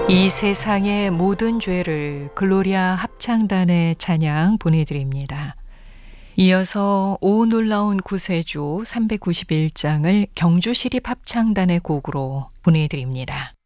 이 세상의 모든 죄를 글로리아 합창단의 찬양 보내드립니다. 이어서 오 놀라운 구세주 391장을 경주시립합창단의 곡으로 보내드립니다.